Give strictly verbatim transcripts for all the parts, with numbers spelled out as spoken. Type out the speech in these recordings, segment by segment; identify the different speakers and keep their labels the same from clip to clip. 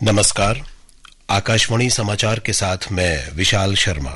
Speaker 1: नमस्कार, आकाशवाणी समाचार के साथ मैं विशाल शर्मा।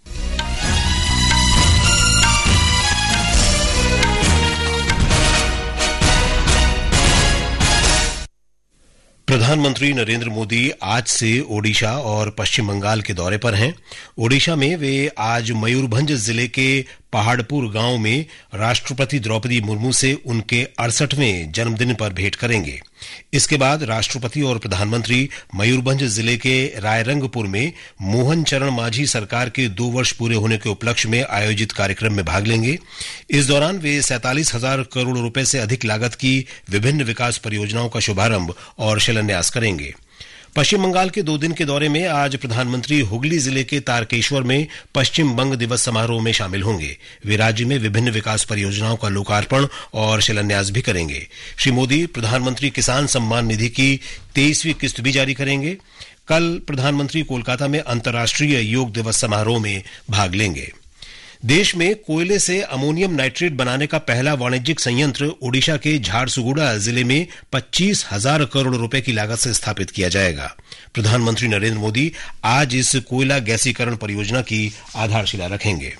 Speaker 1: प्रधानमंत्री नरेंद्र मोदी आज से ओडिशा और पश्चिम बंगाल के दौरे पर हैं। ओडिशा में वे आज मयूरभंज जिले के पहाड़पुर गांव में राष्ट्रपति द्रौपदी मुर्मू से उनके अड़सठवें जन्मदिन पर भेंट करेंगे। इसके बाद राष्ट्रपति और प्रधानमंत्री मयूरभंज जिले के रायरंगपुर में मोहन चरण मांझी सरकार के दो वर्ष पूरे होने के उपलक्ष्य में आयोजित कार्यक्रम में भाग लेंगे। इस दौरान वे सैंतालीस हजार करोड़ रुपए से अधिक लागत की विभिन्न विकास परियोजनाओं का शुभारंभ और शिलान्यास करेंगे। पश्चिम बंगाल के दो दिन के दौरे में आज प्रधानमंत्री हुगली जिले के तारकेश्वर में पश्चिम बंग दिवस समारोह में शामिल होंगे। वे राज्य में विभिन्न विकास परियोजनाओं का लोकार्पण और शिलान्यास भी करेंगे। श्री मोदी प्रधानमंत्री किसान सम्मान निधि की तेईसवीं किस्त भी जारी करेंगे। कल प्रधानमंत्री कोलकाता में अंतर्राष्ट्रीय योग दिवस समारोह में भाग लेंगे। देश में कोयले से अमोनियम नाइट्रेट बनाने का पहला वाणिज्यिक संयंत्र ओडिशा के झारसुगुड़ा जिले में पच्चीस हजार करोड़ रुपए की लागत से स्थापित किया जाएगा। प्रधानमंत्री नरेंद्र मोदी आज इस कोयला गैसीकरण परियोजना की आधारशिला रखेंगे।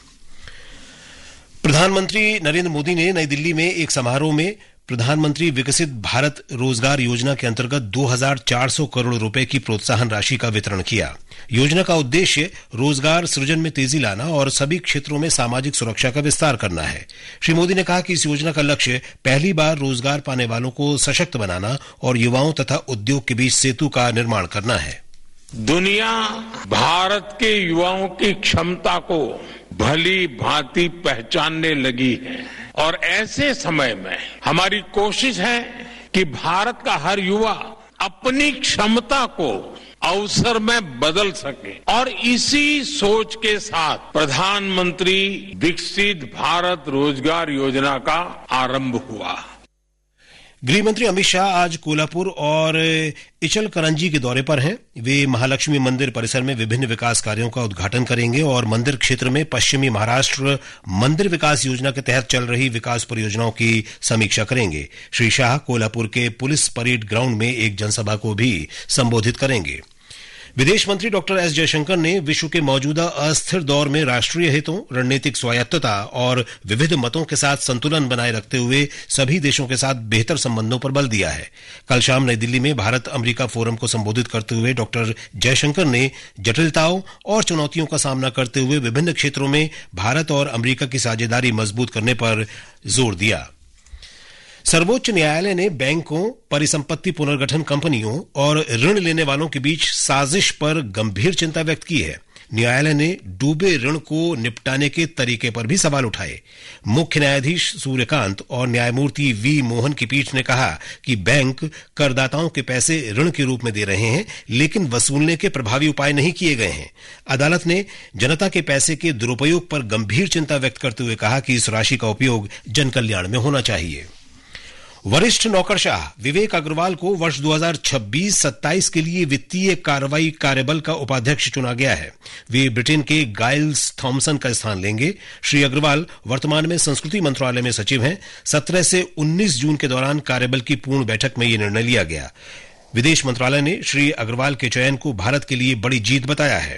Speaker 1: प्रधानमंत्री नरेंद्र मोदी ने नई दिल्ली में एक समारोह में प्रधानमंत्री विकसित भारत रोजगार योजना के अंतर्गत दो हजार चार सौ करोड़ रुपए की प्रोत्साहन राशि का वितरण किया। योजना का उद्देश्य रोजगार सृजन में तेजी लाना और सभी क्षेत्रों में सामाजिक सुरक्षा का विस्तार करना है। श्री मोदी ने कहा कि इस योजना का लक्ष्य पहली बार रोजगार पाने वालों को सशक्त बनाना और युवाओं तथा उद्योग के बीच सेतु का निर्माण करना है।
Speaker 2: दुनिया भारत के युवाओं की क्षमता को भली भांति पहचानने लगी है और ऐसे समय में हमारी कोशिश है कि भारत का हर युवा अपनी क्षमता को अवसर में बदल सके और इसी सोच के साथ प्रधानमंत्री विकसित भारत रोजगार योजना का आरंभ हुआ।
Speaker 1: गृहमंत्री अमित शाह आज कोल्हापुर और इचलकरंजी के दौरे पर हैं। वे महालक्ष्मी मंदिर परिसर में विभिन्न विकास कार्यों का उद्घाटन करेंगे और मंदिर क्षेत्र में पश्चिमी महाराष्ट्र मंदिर विकास योजना के तहत चल रही विकास परियोजनाओं की समीक्षा करेंगे। श्री शाह कोल्हापुर के पुलिस परेड ग्राउंड में एक जनसभा को भी संबोधित करेंगे। विदेश मंत्री डॉक्टर एस जयशंकर ने विश्व के मौजूदा अस्थिर दौर में राष्ट्रीय हितों, रणनीतिक स्वायत्तता और विविध मतों के साथ संतुलन बनाए रखते हुए सभी देशों के साथ बेहतर संबंधों पर बल दिया है। कल शाम नई दिल्ली में भारत अमेरिका फोरम को संबोधित करते हुए डॉक्टर जयशंकर ने जटिलताओं और चुनौतियों का सामना करते हुए विभिन्न क्षेत्रों में भारत और अमेरिका की साझेदारी मजबूत करने पर जोर दिया। सर्वोच्च न्यायालय ने बैंकों, परिसंपत्ति पुनर्गठन कंपनियों और ऋण लेने वालों के बीच साजिश पर गंभीर चिंता व्यक्त की है। न्यायालय ने डूबे ऋण को निपटाने के तरीके पर भी सवाल उठाए। मुख्य न्यायाधीश सूर्यकांत और न्यायमूर्ति वी मोहन की पीठ ने कहा कि बैंक करदाताओं के पैसे ऋण के रूप में दे रहे हैं, लेकिन वसूलने के प्रभावी उपाय नहीं किए गए हैं। अदालत ने जनता के पैसे के दुरुपयोग पर गंभीर चिंता व्यक्त करते हुए कहा कि इस राशि का उपयोग जनकल्याण में होना चाहिए। वरिष्ठ नौकरशाह विवेक अग्रवाल को वर्ष दो हजार छब्बीस सत्ताईस के लिए वित्तीय कार्रवाई कार्यबल का उपाध्यक्ष चुना गया है। वे ब्रिटेन के गाइल्स थॉमसन का स्थान लेंगे। श्री अग्रवाल वर्तमान में संस्कृति मंत्रालय में सचिव हैं। सत्रह से उन्नीस जून के दौरान कार्यबल की पूर्ण बैठक में यह निर्णय लिया गया। विदेश मंत्रालय ने श्री अग्रवाल के चयन को भारत के लिए बड़ी जीत बताया है।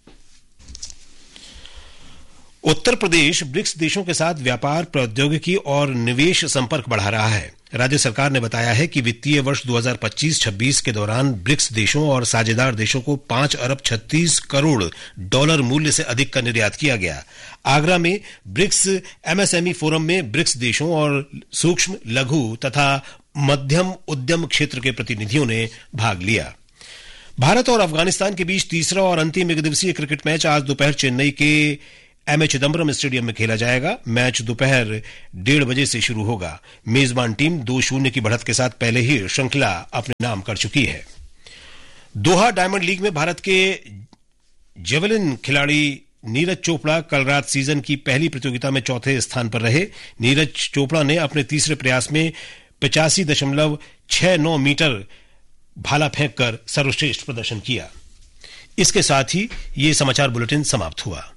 Speaker 1: उत्तर प्रदेश ब्रिक्स देशों के साथ व्यापार, प्रौद्योगिकी और निवेश संपर्क बढ़ा रहा है। राज्य सरकार ने बताया है कि वित्तीय वर्ष दो हजार पच्चीस छब्बीस के दौरान ब्रिक्स देशों और साझेदार देशों को पांच अरब छत्तीस करोड़ डॉलर मूल्य से अधिक का निर्यात किया गया। आगरा में ब्रिक्स एमएसएमई फोरम में ब्रिक्स देशों और सूक्ष्म, लघु तथा मध्यम उद्यम क्षेत्र के प्रतिनिधियों ने भाग लिया। भारत और अफगानिस्तान के बीच तीसरा और अंतिम एक दिवसीय क्रिकेट मैच आज दोपहर चेन्नई के एम ए चिदम्बरम स्टेडियम में खेला जाएगा। मैच दोपहर डेढ़ बजे से शुरू होगा। मेजबान टीम दो शून्य की बढ़त के साथ पहले ही श्रृंखला अपने नाम कर चुकी है। दोहा डायमंड लीग में भारत के जेवलिन खिलाड़ी नीरज चोपड़ा कल रात सीजन की पहली प्रतियोगिता में चौथे स्थान पर रहे। नीरज चोपड़ा ने अपने तीसरे प्रयास में पचासी दशमलव छह नौ मीटर भाला फेंककर सर्वश्रेष्ठ प्रदर्शन किया। इसके साथ ही ये समाचार बुलेटिन समाप्त हुआ।